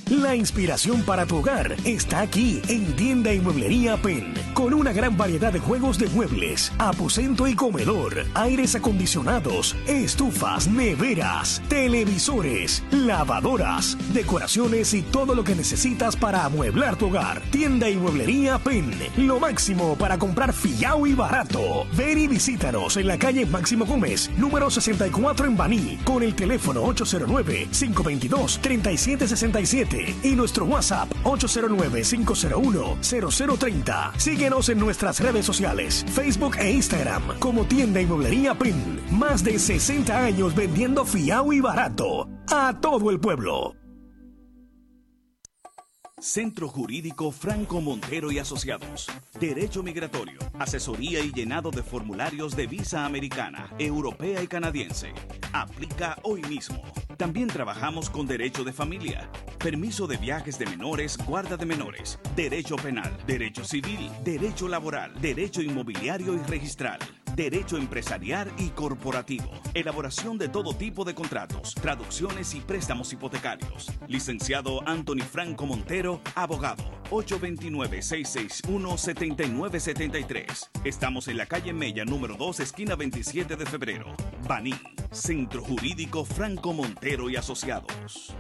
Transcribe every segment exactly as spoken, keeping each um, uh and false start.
La inspiración para tu hogar está aquí en Tienda y Mueblería Pen, con una gran variedad de juegos de muebles, aposento y comedor, aires acondicionados, estufas, neveras, televisores, lavadoras, decoraciones y todo lo que necesitas para amueblar tu hogar. Tienda y Mueblería Pen, lo máximo para comprar fiao y barato. Ven y visítanos en la calle Máximo Gómez, número sesenta y cuatro en Baní, con el teléfono ocho cero nueve, cinco dos dos, tres siete seis siete y nuestro WhatsApp ocho cero nueve, cinco cero uno, cero cero tres cero. Síguenos en nuestras redes sociales, Facebook e Instagram como Tienda y Mueblería Pen. Más de sesenta años vendiendo fiao y barato a todo el pueblo. Centro Jurídico Franco Montero y Asociados. Derecho migratorio, asesoría y llenado de formularios de visa americana, europea y canadiense. Aplica hoy mismo. También trabajamos con derecho de familia, permiso de viajes de menores, guarda de menores, derecho penal, derecho civil, derecho laboral, derecho inmobiliario y registral, derecho empresarial y corporativo, elaboración de todo tipo de contratos, traducciones y préstamos hipotecarios. Licenciado Anthony Franco Montero, abogado, ocho dos nueve, seis seis uno, siete nueve siete tres. Estamos en la calle Mella, número dos, esquina veintisiete de febrero, Baní. Centro Jurídico Franco Montero y Asociados.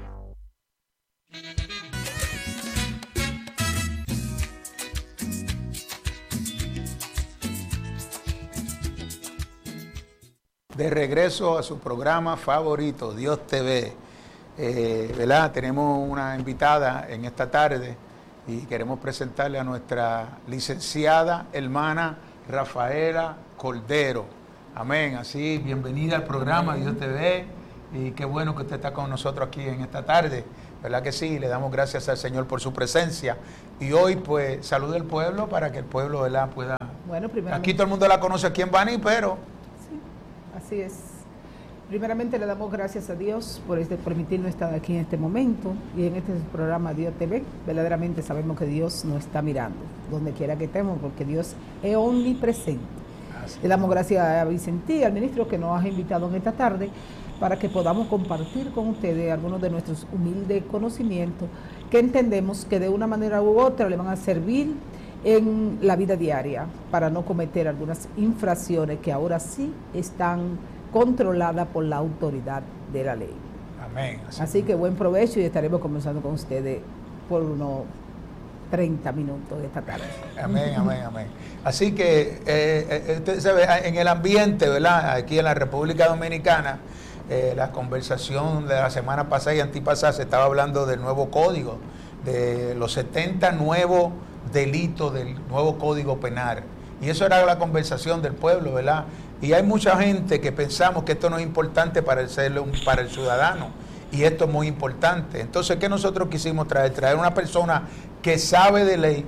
De regreso a su programa favorito, Dios te ve. Eh, ¿verdad? Tenemos una invitada en esta tarde y queremos presentarle a nuestra licenciada hermana Rafaela Cordero. Amén. Así, bienvenida al programa, Dios te ve. Y qué bueno que usted está con nosotros aquí en esta tarde. ¿Verdad que sí? Le damos gracias al Señor por su presencia. Y hoy, pues, saluda al pueblo para que el pueblo, ¿verdad?, pueda... Bueno, primeramente... Aquí todo el mundo la conoce aquí en Baní, pero... Sí, así es. Primeramente le damos gracias a Dios por este, permitirnos estar aquí en este momento y en este programa Dios te ve. Verdaderamente sabemos que Dios nos está mirando, donde quiera que estemos, porque Dios es omnipresente. Así. Le damos gracias a Vicentí, al ministro que nos ha invitado en esta tarde, para que podamos compartir con ustedes algunos de nuestros humildes conocimientos que entendemos que de una manera u otra le van a servir en la vida diaria para no cometer algunas infracciones que ahora sí están controladas por la autoridad de la ley. Amén. Así, Así que buen provecho y estaremos conversando con ustedes por unos treinta minutos de esta tarde. Amén, amén, amén. Así que eh, usted sabe, en el ambiente, ¿verdad?, aquí en la República Dominicana, eh, la conversación de la semana pasada y antipasada se estaba hablando del nuevo código, de los setenta nuevos delitos del nuevo Código Penal. Y eso era la conversación del pueblo, ¿verdad? Y hay mucha gente que pensamos que esto no es importante para el, para el ciudadano. Y esto es muy importante. Entonces, ¿qué nosotros quisimos traer? Traer una persona que sabe de ley,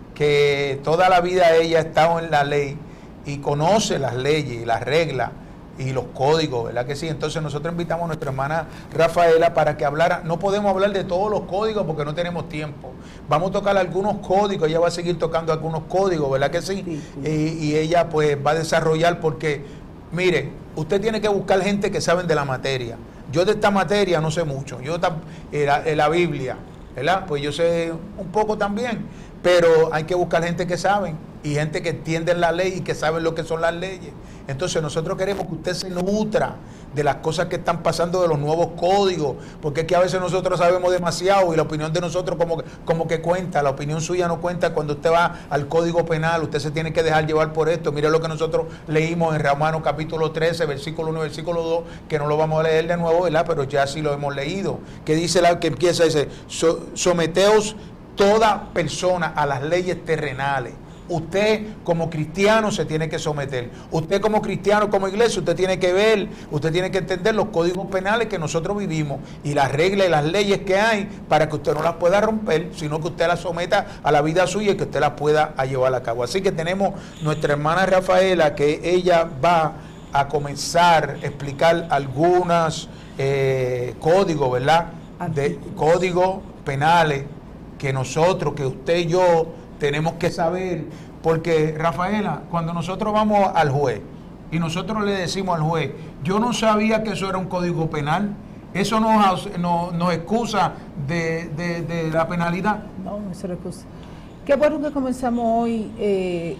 que toda la vida ella ha estado en la ley y conoce las leyes y las reglas y los códigos, ¿verdad que sí? Entonces nosotros invitamos a nuestra hermana Rafaela para que hablara. No podemos hablar de todos los códigos porque no tenemos tiempo. Vamos a tocar algunos códigos, ella va a seguir tocando algunos códigos, ¿verdad que sí? Sí, sí. Y, y ella pues va a desarrollar porque, mire, usted tiene que buscar gente que saben de la materia. Yo de esta materia no sé mucho, yo de la, la Biblia, ¿verdad? Pues yo sé un poco también, pero hay que buscar gente que saben y gente que entiende la ley y que sabe lo que son las leyes. Entonces nosotros queremos que usted se nutra de las cosas que están pasando, de los nuevos códigos, porque es que a veces nosotros sabemos demasiado y la opinión de nosotros como, como que cuenta, la opinión suya no cuenta. Cuando usted va al Código Penal, usted se tiene que dejar llevar por esto. Mire lo que nosotros leímos en Romanos capítulo trece, versículo uno, versículo dos, que no lo vamos a leer de nuevo, ¿verdad? Pero ya sí lo hemos leído, que dice, la que empieza, dice, so, someteos toda persona a las leyes terrenales. Usted como cristiano se tiene que someter. Usted como cristiano, como iglesia, usted tiene que ver, usted tiene que entender los códigos penales que nosotros vivimos y las reglas y las leyes que hay para que usted no las pueda romper, sino que usted las someta a la vida suya y que usted las pueda a llevar a cabo. Así que tenemos nuestra hermana Rafaela, que ella va a comenzar a explicar algunos eh, códigos, ¿verdad? De códigos penales que nosotros, que usted y yo tenemos que saber, porque Rafaela, cuando nosotros vamos al juez y nosotros le decimos al juez, yo no sabía que eso era un código penal, ¿Eso nos, nos, nos excusa de, de, de la penalidad? No, no se excusa. Qué bueno que comenzamos hoy eh,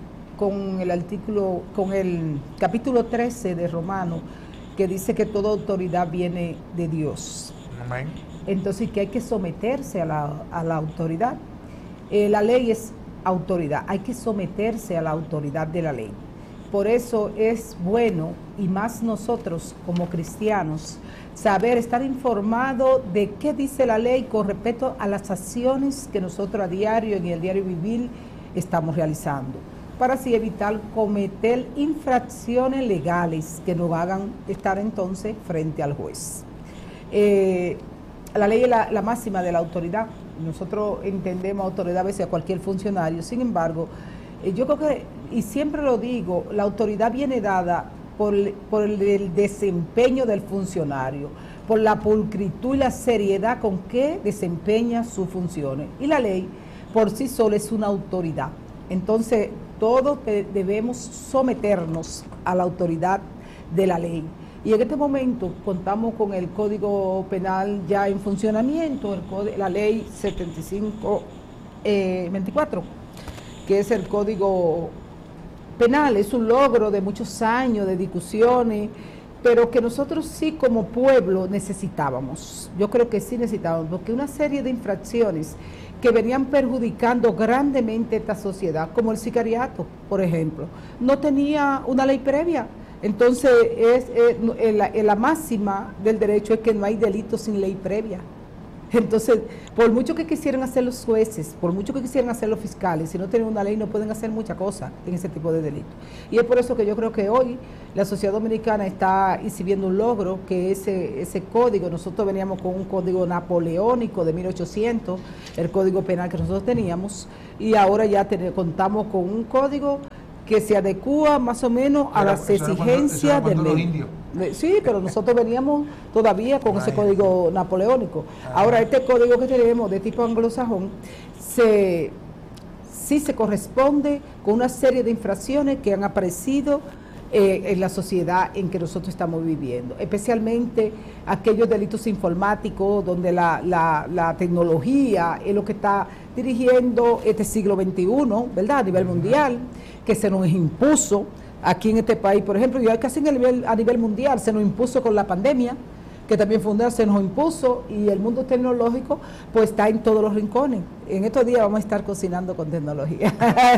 con el artículo, con el capítulo trece de Romanos, que dice que toda autoridad viene de Dios. Amén. Entonces que hay que someterse a la, a la autoridad. Eh, la ley es autoridad, hay que someterse a la autoridad de la ley. Por eso es bueno, y más nosotros como cristianos, saber, estar informado de qué dice la ley con respecto a las acciones que nosotros a diario, en el diario vivir, estamos realizando, para así evitar cometer infracciones legales que nos hagan estar entonces frente al juez. Eh, la ley es la, la máxima de la autoridad. Nosotros entendemos autoridad a veces a cualquier funcionario, sin embargo, eh, yo creo que, y siempre lo digo, la autoridad viene dada por, por el, el desempeño del funcionario, por la pulcritud y la seriedad con que desempeña sus funciones. Y la ley por sí sola es una autoridad. Entonces, todos debemos someternos a la autoridad de la ley. Y en este momento contamos con el Código Penal ya en funcionamiento, el código, la ley setenta y cinco veinticuatro, que es el Código Penal. Es un logro de muchos años de discusiones, pero que nosotros sí como pueblo necesitábamos. Yo creo que sí necesitábamos, porque una serie de infracciones que venían perjudicando grandemente esta sociedad, como el sicariato, por ejemplo, no tenía una ley previa. Entonces, es, es la, la máxima del derecho es que no hay delito sin ley previa. Entonces, por mucho que quisieran hacer los jueces, por mucho que quisieran hacer los fiscales, si no tienen una ley no pueden hacer muchas cosas en ese tipo de delitos. Y es por eso que yo creo que hoy la sociedad dominicana está exhibiendo un logro, que ese, ese código, nosotros veníamos con un código napoleónico de mil ochocientos, el código penal que nosotros teníamos, y ahora ya ten, contamos con un código que se adecúa más o menos a era, las exigencias del ley. Sí, pero nosotros veníamos todavía con Ay, ese código napoleónico. Ajá. Ahora, este código que tenemos de tipo anglosajón, se, sí se corresponde con una serie de infracciones que han aparecido eh, en la sociedad en que nosotros estamos viviendo, especialmente aquellos delitos informáticos donde la, la, la tecnología es lo que está dirigiendo este siglo veintiuno, ¿verdad?, a nivel mundial, que se nos impuso aquí en este país, por ejemplo, y casi a nivel, a nivel mundial, se nos impuso con la pandemia, que también fue un se nos impuso, y el mundo tecnológico pues está en todos los rincones. En estos días vamos a estar cocinando con tecnología,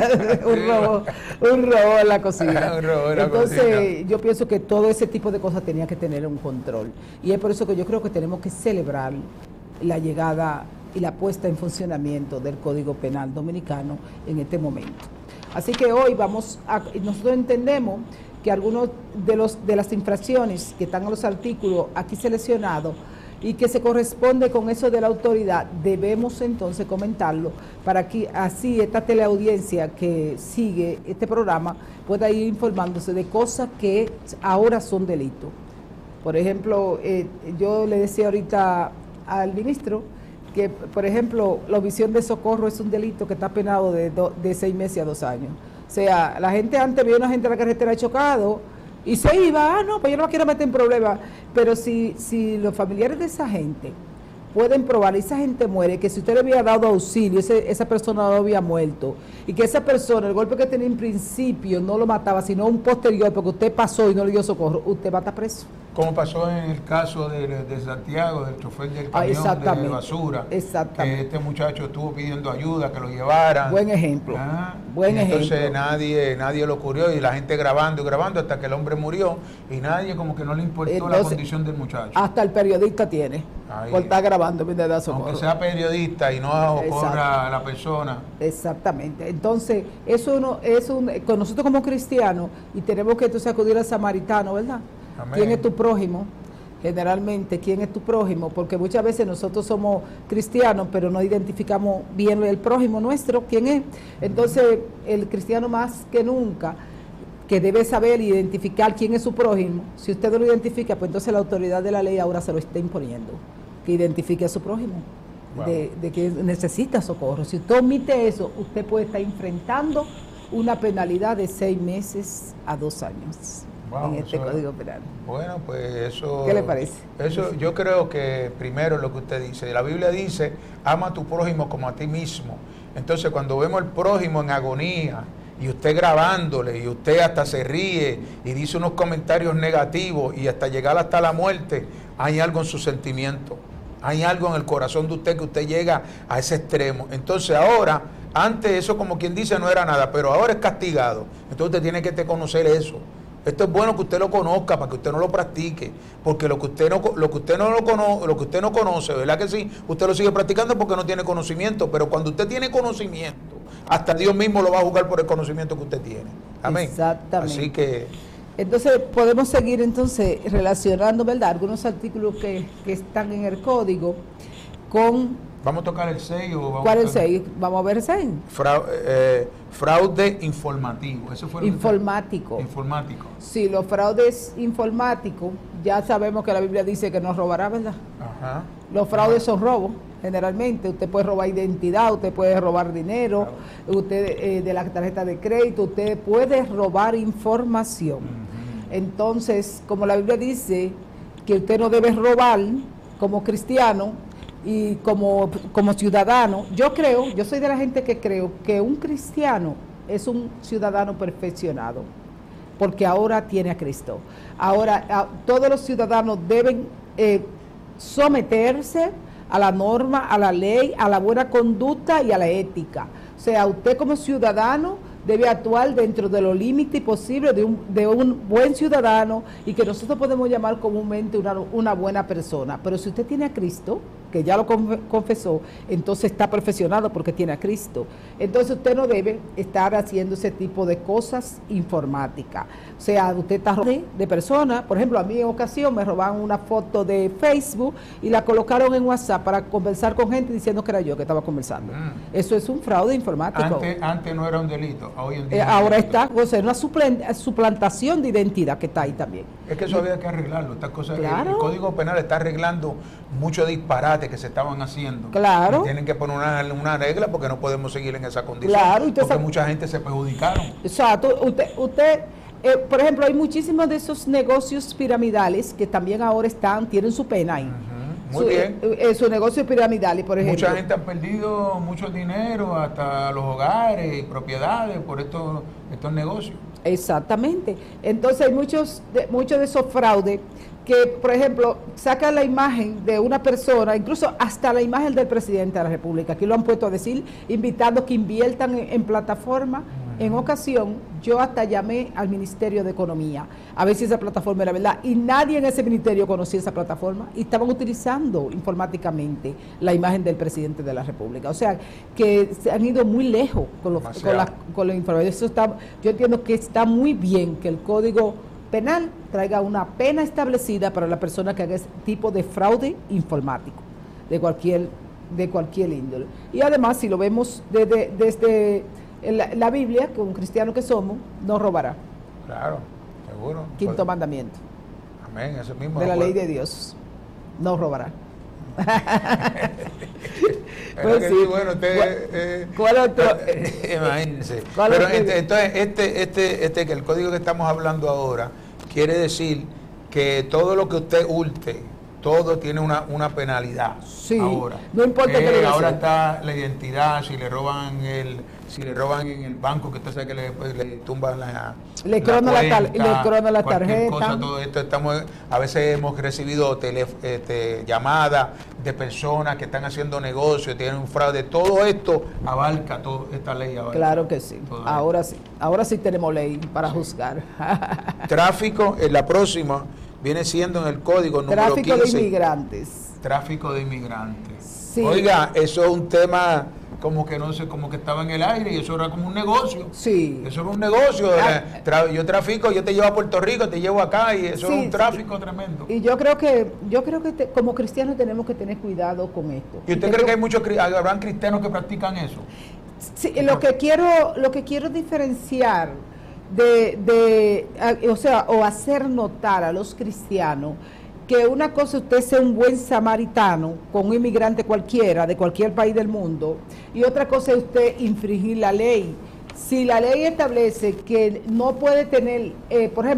un robot, un robot en la cocina. un robot en la Entonces cocina. Yo pienso que todo ese tipo de cosas tenía que tener un control, y es por eso que yo creo que tenemos que celebrar la llegada y la puesta en funcionamiento del Código Penal Dominicano en este momento. Así que hoy vamos a, nosotros entendemos que algunos de los de las infracciones que están en los artículos aquí seleccionados y que se corresponde con eso de la autoridad, debemos entonces comentarlo para que así esta teleaudiencia que sigue este programa pueda ir informándose de cosas que ahora son delitos. Por ejemplo, eh, yo le decía ahorita al ministro que, por ejemplo, la omisión de socorro es un delito que está penado de, do, de seis meses a dos años. O sea, la gente antes veía una gente en la carretera chocado y se iba, ah, no, pues yo no la quiero meter en problemas. Pero si, si los familiares de esa gente pueden probar, y esa gente muere, que si usted le había dado auxilio, ese, esa persona no había muerto, y que esa persona, el golpe que tenía en principio no lo mataba, sino un posterior, porque usted pasó y no le dio socorro, usted va a estar preso. Como pasó en el caso de, de Santiago, del chofer del camión ah, de basura, exactamente. Que este muchacho estuvo pidiendo ayuda, que lo llevaran. Buen ejemplo. Ah, Buen entonces ejemplo. nadie nadie lo cubrió, y la gente grabando y grabando hasta que el hombre murió, y nadie como que no le importó entonces, la condición del muchacho. Hasta el periodista tiene, Ahí, por estar grabando mientras da socorro. Aunque sea periodista y no ocurra a la persona. Exactamente. Entonces, eso no, es un, con nosotros como cristianos, y tenemos que entonces acudir al samaritano, ¿verdad? Amén. ¿Quién es tu prójimo? Generalmente, ¿quién es tu prójimo? Porque muchas veces nosotros somos cristianos, pero no identificamos bien el prójimo nuestro, ¿quién es? Entonces, el cristiano más que nunca, que debe saber identificar quién es su prójimo, si usted no lo identifica, pues entonces la autoridad de la ley ahora se lo está imponiendo, que identifique a su prójimo, wow. de, de que necesita socorro. Si usted omite eso, usted puede estar enfrentando una penalidad de seis meses a dos años. Wow, en este eso, Código Penal. Bueno, pues eso... ¿Qué le parece? Eso yo creo que primero lo que usted dice, la Biblia dice, ama a tu prójimo como a ti mismo. Entonces cuando vemos al prójimo en agonía, y usted grabándole, y usted hasta se ríe, y dice unos comentarios negativos, y hasta llegar hasta la muerte, hay algo en su sentimiento, hay algo en el corazón de usted que usted llega a ese extremo. Entonces ahora, antes eso como quien dice no era nada, pero ahora es castigado. Entonces usted tiene que conocer eso. Esto es bueno que usted lo conozca para que usted no lo practique, porque lo que usted no lo que usted no lo conoce, lo que usted no conoce, ¿verdad que sí? Usted lo sigue practicando porque no tiene conocimiento, pero cuando usted tiene conocimiento, hasta Dios mismo lo va a juzgar por el conocimiento que usted tiene. Amén. Exactamente. Así que entonces podemos seguir entonces relacionando, ¿verdad?, algunos artículos que, que están en el código con... ¿Vamos a tocar el seis o vamos ¿Cuál es el a tocar... seis? Vamos a ver el seis. Fraude, eh, fraude informativo. Eso fue lo Informático. que... Informático. Sí, los fraudes informáticos, ya sabemos que la Biblia dice que no robará, ¿verdad? Ajá. Los fraudes son robos, generalmente. Usted puede robar identidad, usted puede robar dinero, claro. usted eh, de la tarjeta de crédito, usted puede robar información. Uh-huh. Entonces, como la Biblia dice que usted no debe robar como cristiano y como, como ciudadano, yo creo, yo soy de la gente que creo que un cristiano es un ciudadano perfeccionado, porque ahora tiene a Cristo. Ahora, a, todos los ciudadanos deben eh, someterse a la norma, a la ley, a la buena conducta y a la ética. O sea, usted como ciudadano debe actuar dentro de los límites posibles de un, de un buen ciudadano y que nosotros podemos llamar comúnmente una, una buena persona. Pero si usted tiene a Cristo, que ya lo confesó, entonces está perfeccionado porque tiene a Cristo. Entonces usted no debe estar haciendo ese tipo de cosas informáticas. O sea, usted está de, de personas, por ejemplo, a mí en ocasión me robaron una foto de Facebook y la colocaron en WhatsApp para conversar con gente diciendo que era yo que estaba conversando. Mm. Eso es un fraude informático. Antes, antes no era un delito, hoy en día. Eh, ahora está, o sea, una suplantación de identidad que está ahí también. Es que eso había que arreglarlo. Estas cosas, claro. el, el Código Penal está arreglando muchos disparates que se estaban haciendo. Claro. Y tienen que poner una, una regla porque no podemos seguir en esa condición. Claro. Y porque esa... mucha gente se perjudicaron. Exacto. Usted, usted eh, por ejemplo, hay muchísimos de esos negocios piramidales que también ahora están, tienen su pena ahí. Uh-huh. Muy su, bien. Eh, eh, su negocio piramidal, por ejemplo. Mucha gente ha perdido mucho dinero, hasta los hogares y propiedades por estos, estos negocios. Exactamente. Entonces hay muchos de, muchos de esos fraudes que, por ejemplo, sacan la imagen de una persona, incluso hasta la imagen del presidente de la República, aquí lo han puesto a decir, invitando que inviertan en, en plataforma. Uh-huh. En ocasión, yo hasta llamé al Ministerio de Economía a ver si esa plataforma era verdad, y nadie en ese ministerio conocía esa plataforma, y estaban utilizando informáticamente la imagen del presidente de la República. O sea, que se han ido muy lejos con los, con la, con la información. Eso está, yo entiendo que está muy bien que el Código Penal traiga una pena establecida para la persona que haga ese tipo de fraude informático de cualquier de cualquier índole. Y además, si lo vemos desde, desde la, la Biblia, que un cristiano que somos, no robará. Claro, seguro. Quinto pues, mandamiento. Amén, ese mismo. De la acuerdo. ley de Dios. No robará. Pues sí, bueno, usted, ¿Cuál, eh, ¿cuál otro? Eh, imagínense. ¿Cuál Pero otro? este, entonces, este, este, este, que el código que estamos hablando ahora quiere decir que todo lo que usted hurte, todo tiene una, una penalidad. Sí, ahora. no importa eh, que le ahora sea. está la identidad, si le roban el, si le roban en el banco, que usted sabe que le, pues, le tumban la, le cronan la, tar, la tarjeta. Cosa, todo esto estamos, a veces hemos recibido tele, este, llamadas de personas que están haciendo negocios, tienen un fraude. Todo esto abarca, toda esta ley abarca. Claro que sí. Ahora sí. Ahora sí tenemos ley para sí. juzgar. Tráfico, en la próxima, viene siendo en el código número Tráfico quince. de inmigrantes. Tráfico de inmigrantes. Sí. Oiga, eso es un tema como que no sé, como que estaba en el aire y eso era como un negocio. Sí. Eso era un negocio. Ah, tra yo trafico, yo te llevo a Puerto Rico, te llevo acá y eso sí, es un tráfico sí. tremendo. Y yo creo que yo creo que te, como cristianos tenemos que tener cuidado con esto. ¿Y usted y cree que hay muchos habrán cristianos que practican eso? Sí, lo que quiero lo que quiero diferenciar de, de o sea, o hacer notar a los cristianos que una cosa usted sea un buen samaritano con un inmigrante cualquiera de cualquier país del mundo y otra cosa es usted infringir la ley. Si la ley establece que no puede tener, eh, por ejemplo,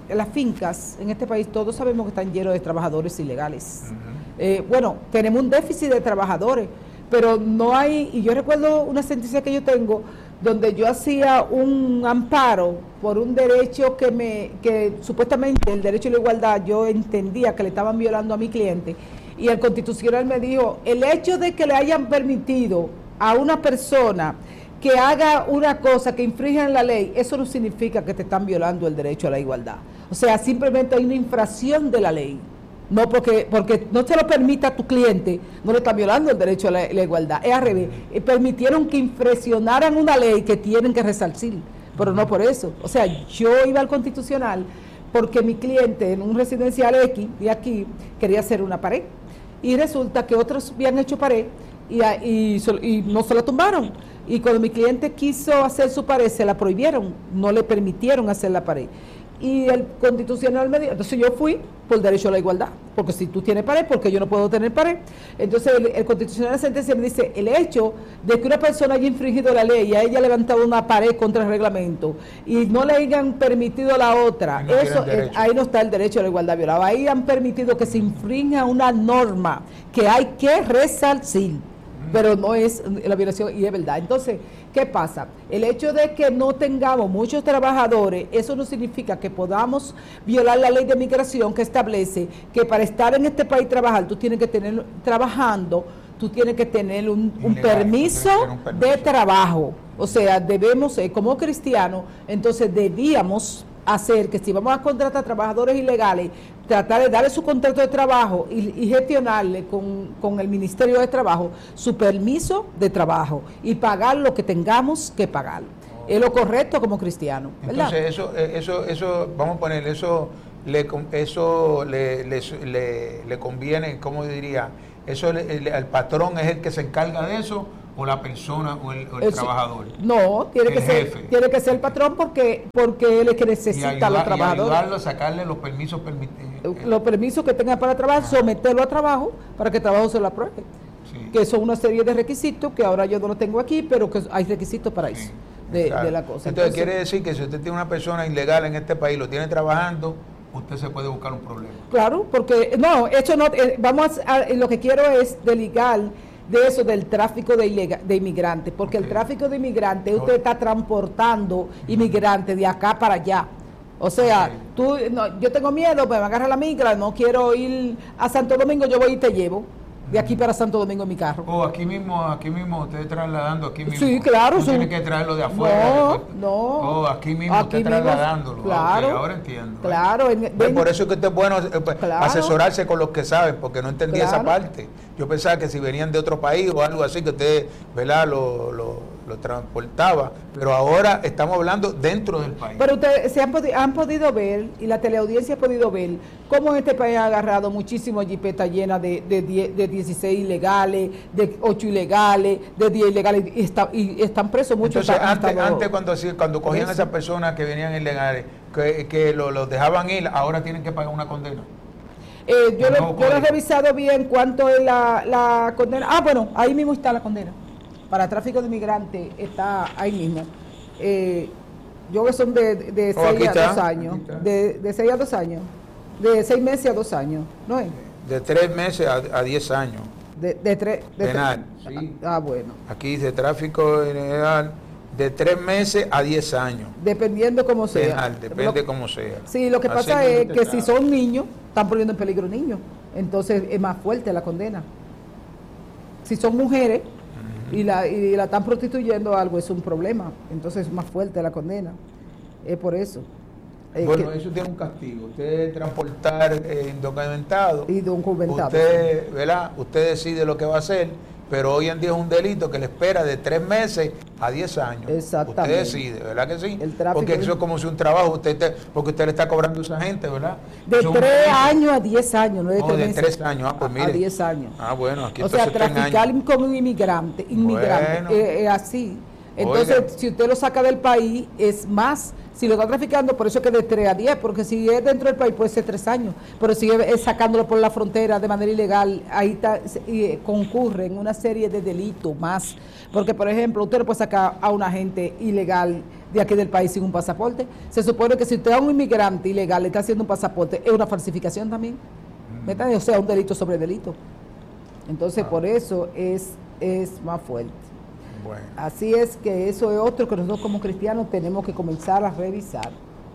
las fincas en este país, todos sabemos que están llenos de trabajadores ilegales. Ujú. Eh, bueno, tenemos un déficit de trabajadores, pero no hay, y yo recuerdo una sentencia que yo tengo, donde yo hacía un amparo por un derecho que me, que supuestamente el derecho a la igualdad, yo entendía que le estaban violando a mi cliente, y el constitucional me dijo, el hecho de que le hayan permitido a una persona que haga una cosa que infrinja en la ley, eso no significa que te están violando el derecho a la igualdad. O sea, simplemente hay una infracción de la ley. No porque porque no se lo permita a tu cliente, no le están violando el derecho a la, la igualdad. Es al revés. Eh, permitieron que infraccionaran una ley que tienen que resarcir, pero no por eso. O sea, yo iba al constitucional porque mi cliente en un residencial X de aquí quería hacer una pared. Y resulta que otros habían hecho pared y, y, y no se la tumbaron. Y cuando mi cliente quiso hacer su pared, se la prohibieron, no le permitieron hacer la pared. Y el constitucional me dijo, entonces yo fui por derecho a la igualdad, porque si tú tienes pared, porque yo no puedo tener pared. Entonces el, el constitucional sentencia me dice, el hecho de que una persona haya infringido la ley y haya levantado una pared contra el reglamento y no le hayan permitido la otra, no eso es, ahí no está el derecho a la igualdad violado. Ahí han permitido que se infrinja una norma que hay que resarcir, pero no es la violación, y es verdad. Entonces, ¿qué pasa? El hecho de que no tengamos muchos trabajadores, eso no significa que podamos violar la ley de migración que establece que para estar en este país trabajar, tú tienes que tener, trabajando, tú tienes que tener un, un, Ilegal, permiso, un permiso de trabajo. O sea, debemos, eh, como cristianos, entonces debíamos hacer que si vamos a contratar trabajadores ilegales, tratar de darle su contrato de trabajo y, y gestionarle con, con el Ministerio de Trabajo su permiso de trabajo y pagar lo que tengamos que pagar. Oh. Es lo correcto como cristiano, ¿verdad? Entonces eso, eso, eso, vamos a poner, eso le, eso le, le, le, le conviene, ¿cómo diría? Eso le, el, el patrón es el que se encarga de eso, o la persona o el, o el eso, trabajador. No, tiene el que jefe. ser tiene que ser el patrón porque porque él es que necesita ayudar, a los trabajadores. Y ayudarlo a sacarle los permisos permitidos. Los permisos que tenga para trabajar, ah. someterlo a trabajo para que el trabajo se lo apruebe. Sí. Que son una serie de requisitos que ahora yo no lo tengo aquí, pero que hay requisitos para sí. eso, de, de la cosa. Entonces, Entonces quiere decir que si usted tiene una persona ilegal en este país, lo tiene trabajando, usted se puede buscar un problema. Claro, porque no, eso no, eh, vamos a, a, lo que quiero es deligar de eso del tráfico de, ilegal, de inmigrantes, porque okay. el tráfico de inmigrantes, usted está transportando inmigrantes de acá para allá. O sea, okay. tú, no, yo tengo miedo, me va a agarrar la migra, no quiero ir a Santo Domingo, yo voy y te llevo de aquí para Santo Domingo en mi carro. O oh, aquí mismo, aquí mismo, usted trasladando aquí mismo. Sí, claro. No tiene que traerlo de afuera. No, no. Oh, aquí mismo aquí usted mismo, trasladándolo. Claro. Okay, ahora entiendo. Claro. En, pues por eso es que usted es bueno claro. asesorarse con los que saben, porque no entendía claro. esa parte. Yo pensaba que si venían de otro país o algo así, que usted, ¿verdad?, lo, lo, lo transportaba. Pero ahora estamos hablando dentro del país. Pero ustedes se han, podi han podido ver, y la teleaudiencia ha podido ver, cómo en este país ha agarrado muchísimas jipetas llenas de, de, de, de dieciséis ilegales, de ocho ilegales, de diez ilegales, y, está, y están presos muchos. Entonces, antes, estado, antes cuando, cuando cogían a esas personas que venían ilegales, que, que los lo dejaban ir, ahora tienen que pagar una condena. Eh, yo, no, lo, yo lo he revisado bien cuánto es la, la condena. Ah, bueno, ahí mismo está la condena. Para tráfico de inmigrantes está ahí mismo. Eh, yo creo que son de, de oh, seis a dos años. De, de seis a dos años. De seis meses a dos años, ¿no es? De tres meses a, a diez años. De, de tres. De penal, tres. Sí. Ah, bueno. Aquí dice tráfico ilegal de tres meses a diez años. Dependiendo cómo sea. Penal, depende lo, cómo sea. Sí, lo que Así pasa es que si son niños, están poniendo en peligro niños. Entonces es más fuerte la condena. Si son mujeres uh-huh. y, la, y la están prostituyendo algo, es un problema. Entonces es más fuerte la condena. Es por eso. Eh, bueno, que, eso tiene un castigo. Usted transportar eh, indocumentado. Y documentado. Usted, ¿verdad? Usted decide lo que va a hacer, pero hoy en día es un delito que le espera de tres meses a diez años. Exactamente. Usted decide, ¿verdad que sí? El tráfico porque eso es como si un trabajo, usted te, porque usted le está cobrando a esa gente, ¿verdad? De Son tres años a diez años, no de oh, tres de meses. tres años, ah, pues mire. A diez años. Ah, bueno, aquí o sea, traficar con un inmigrante, inmigrante, bueno. es eh, eh, así. Entonces, Oiga. si usted lo saca del país, es más. Si lo está traficando, por eso es que de tres a diez, porque si es dentro del país puede ser tres años, pero si es sacándolo por la frontera de manera ilegal, ahí está, y concurren una serie de delitos más. Porque, por ejemplo, usted no puede sacar a un agente ilegal de aquí del país sin un pasaporte. Se supone que si usted a un inmigrante ilegal le está haciendo un pasaporte, es una falsificación también. ¿Me entiende? O sea, un delito sobre delito. Entonces, ah. por eso es, es más fuerte. Bueno. Así es que eso es otro que nosotros como cristianos tenemos que comenzar a revisar.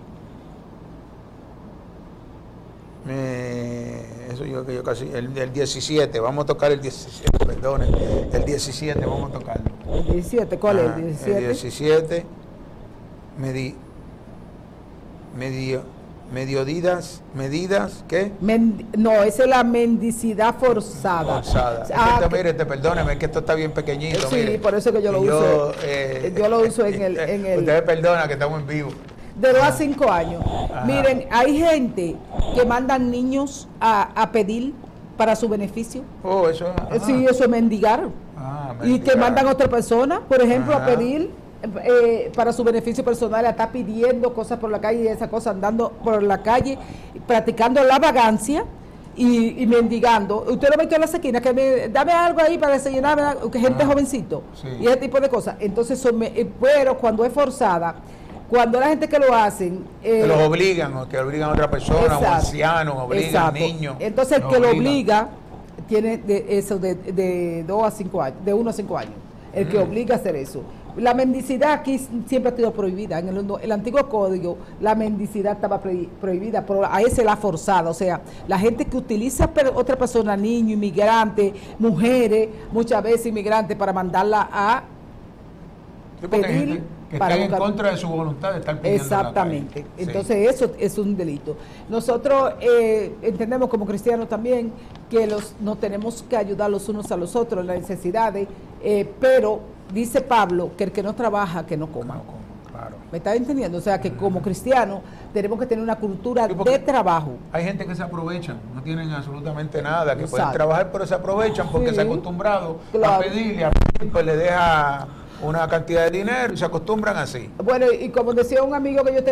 Eh, eso yo que yo casi el, el diecisiete, vamos a tocar el diecisiete, perdón, el diecisiete vamos a tocarlo. El diecisiete, ¿cuál ah, es el diecisiete? El diecisiete, medi, medio, mediodidas, medidas, ¿qué? Men, no, esa es la mendicidad forzada. Forzada. Ah, es que, mire, te perdóneme, es que esto está bien pequeñito. Sí, mire. por eso que yo lo yo, uso. Eh, yo lo uso en el, en el. Ustedes perdona que estamos en vivo. De dos a cinco años. Ajá. Miren, hay gente que mandan niños a, a pedir para su beneficio. Oh, eso. Ajá. Sí, eso es mendigar. Ah, y que mandan a otra persona, por ejemplo, Ajá. a pedir eh, para su beneficio personal, a estar pidiendo cosas por la calle y esa cosa, andando por la calle, practicando la vagancia. Y, y mendigando. Usted lo ve que en la esquina, que me, dame algo ahí para desayunar, que gente ah, jovencito. Sí. Y ese tipo de cosas. Entonces, son, pero cuando es forzada, cuando la gente que lo hacen... Eh, que los obligan, o que obligan a otra persona, exacto, o ancianos, obligan a niños. Entonces, el que obligan. lo obliga tiene de eso de, de dos a cinco años, de uno a cinco años. El mm. que obliga a hacer eso. La mendicidad aquí siempre ha sido prohibida. En el, el antiguo código, la mendicidad estaba pre, prohibida, pero a ese la forzada. O sea, la gente que utiliza a otra persona, niños, inmigrantes, mujeres, muchas veces inmigrantes, para mandarla a sí, pedir. Que para estén en contra de su voluntad de estar pidiendo. Exactamente. Sí. Entonces eso es un delito. Nosotros eh, entendemos como cristianos también que los nos tenemos que ayudar los unos a los otros en las necesidades, eh, pero dice Pablo que el que no trabaja, que no coma. No coma, claro. ¿Me está entendiendo? O sea que como cristianos tenemos que tener una cultura sí, de trabajo. Hay gente que se aprovechan, no tienen absolutamente nada, que Exacto. pueden trabajar, pero se aprovechan porque sí. se han acostumbrado claro. a pedirle, a pedir, pues le deja una cantidad de dinero y se acostumbran así. Bueno, y como decía un amigo que yo tenía,